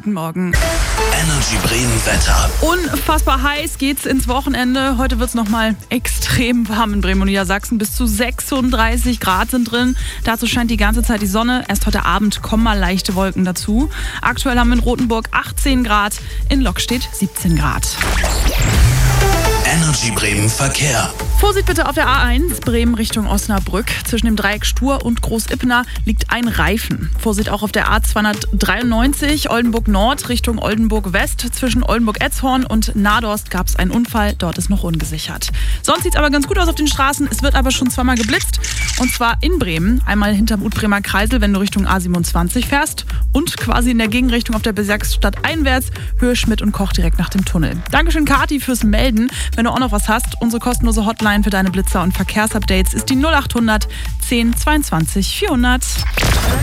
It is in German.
guten Morgen. Energy Bremen Wetter. Unfassbar heiß geht's ins Wochenende. Heute wird's nochmal extrem warm in Bremen und Niedersachsen. Bis zu 36 Grad sind drin. Dazu scheint die ganze Zeit die Sonne. Erst heute Abend kommen mal leichte Wolken dazu. Aktuell haben wir in Rothenburg 18 Grad, in Lockstedt 17 Grad. Energy Bremen Verkehr. Vorsicht bitte auf der A1 Bremen Richtung Osnabrück. Zwischen dem Dreieck Stur und Groß-Ippener liegt ein Reifen. Vorsicht auch auf der A293 Oldenburg Nord Richtung Oldenburg West. Zwischen Oldenburg-Etzhorn und Nadorst gab es einen Unfall. Dort ist noch ungesichert. Sonst sieht es aber ganz gut aus auf den Straßen. Es wird aber schon zweimal geblitzt. Und zwar in Bremen. Einmal hinterm Utbremer Kreisel, wenn du Richtung A27 fährst. Und quasi in der Gegenrichtung auf der Bezirksstadt einwärts. Höhe Schmidt und Koch direkt nach dem Tunnel. Dankeschön, Kati, fürs Melden. Wenn du auch noch was hast, unsere kostenlose Hotline für deine Blitzer und Verkehrsupdates ist die 0800 10 22 400.